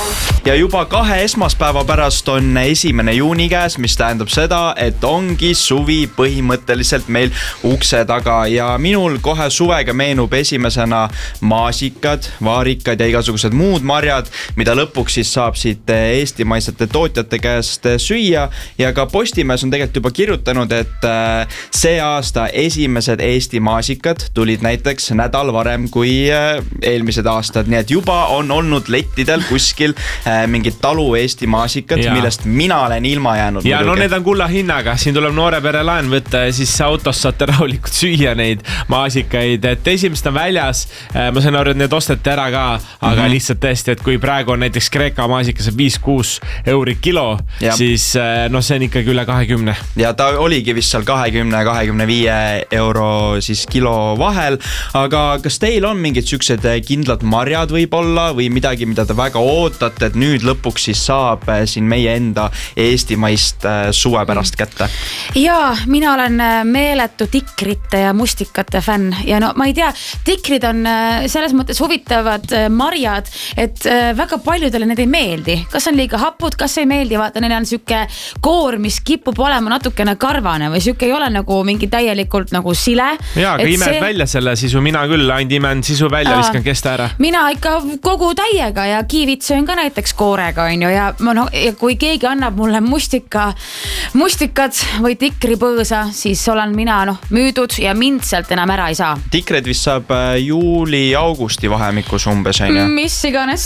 Ja juba 2 esmaspäeva pärast on 1. juuni käes, mis tähendab seda, et ongi suvi põhimõtteliselt meil ukse taga ja minul kohe suvega meenub esimesena maasikad, vaarikad ja igasugused muud marjad, mida lõpuks siis saab siit eestimaisete tootjate käest süüa ja ka Postimees on tegelikult juba kirjutanud, et see aasta esimesed Eesti maasikad tulid näiteks nädal varem kui eelmised aastad, nii et juba on olnud lettidel kuskil mingid talu Eesti maasikad, millest mina olen ilma jäänud. Ja no need on kulla hinnaga, siin tuleb noore pere laen võtta ja siis autos saate rahulikult süüa neid maasikaid, et esimest on väljas, ma saan aru, et need ostete ära ka, aga lihtsalt tõesti, et kui praegu on näiteks Kreeka maasikas 5-6 euri kilo, siis no see on ikkagi üle 20. Ja ta oligi vist seal 20-25 euro siis kilo vahel, aga kas teil on mingid süksed kindlad marjad võib-olla või midagi, mida te väga ootate, et nüüd lõpuks siis saab siin meie enda eestimaist suve pärast kätte? Jaa, mina olen meeletu tikrite ja mustikate fänn ja no ma ei tea, tikrid on selles mõttes huvitavad marjad, et väga paljudele need ei meeldi. Kas on liiga hapud, kas ei meeldi, vaata, neil on süke koor, mis kipub olema natukene karvane või süke ei ole nagu mingi täielikult nagu sile. Jaa, aga imed välja selle sisu, mina küll ainult imen sisu välja, viskan kesta ära. Mina ikka kogu täiega ja kiivit söön ka näiteks koorega on ju ja kui keegi annab mulle mustikad või tikripõõsa, siis olen mina müüdud ja mind sealt enam ära ei saa. Tikred vist saab juuli-augusti vahemikus umbes, on ju? Mis iganes.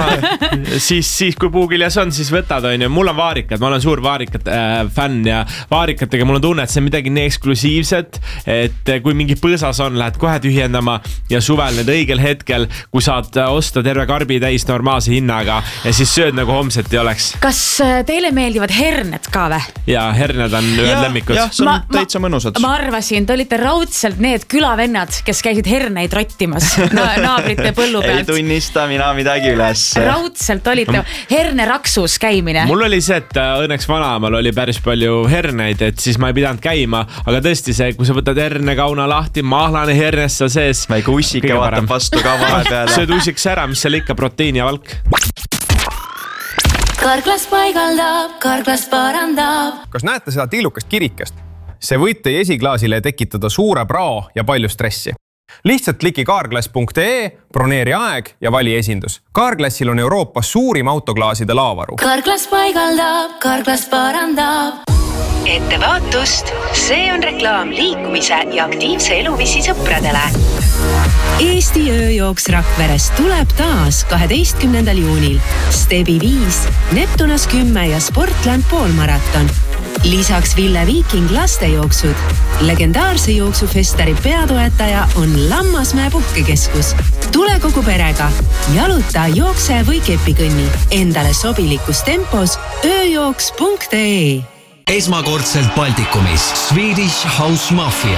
siis kui puugiljas on, siis võtad, on ju. Mul on vaarikad, ma olen suur vaarikat fänn ja vaarikatega mul on tunne, et see on midagi nii eksklusiivset, et kui mingi põõsas on, lähed kohe tühjendama ja suvel need õigel hetkel, kui saad osta terve karbi täis normaalse hinnaga ja siis sööd nagu homset ei oleks. Kas teile meeldivad herned ka või? Jaa, herned on ühed lemmikud. Jah, see on täitsa mõnusad. Ma arvasin, te olite raudselt need külavennad, kes käisid herneid rottimas naabrite põllu pealt. Ei tunnista mina midagi üles. Raudselt olite herneraksus käimine. Mul oli see, et õnneks vanaemal oli päris palju herneid, et siis ma ei pidanud käima, aga tõesti see, kui sa võtad hernekauna lahti, mahlane hernes seal sees. Väike ussike vaatab vastu ka vahepeale. Sööd ussiks ära, mis seal ikka proteini ja valk. Karklas paigaldab, karklas parandab. Kas näete seda tillukast kirikest? See võib teie esiklaasile tekitada suure prao ja palju stressi. Lihtsalt kliki carglass.ee, broneeri aeg ja vali esindus. Carglassil on Euroopas suurim autoklaaside laavaru. Karklas paigaldab, karklas parandab. Ettevaatust, see on reklaam liikumise ja aktiivse eluviisi sõpradele. Eesti ööjooks Rakveres tuleb taas 12. juunil. Stebi 5, Neptunas 10 ja Sportland poolmaraton. Lisaks Ville Viiking lastejooksud. Legendaarse jooksufestari peatoetaja on Lammasmäe puhkekeskus. Tule kogu perega. Jaluta, jookse või kepikõnni. Endale sobilikus tempos ööjooks.ee. Esmakordselt Baltikumis Swedish House Mafia.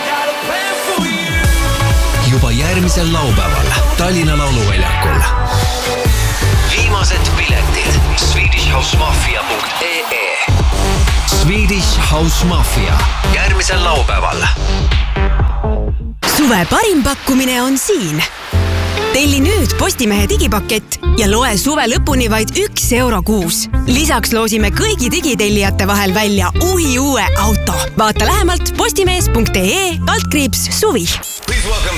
Juba järgmisel laupäeval Tallinna lauluväljakul. Viimased piletid swedishhousemaffia.ee. Swedish House Mafia järgmisel laupäeval. Suve parim pakkumine on siin. Telli nüüd Postimehe digipakett ja loe suve lõpuni vaid 1 euro kuus. Lisaks loosime kõigi digitellijate vahel välja uue auto. Vaata lähemalt postimees.ee /suvi. Please welcome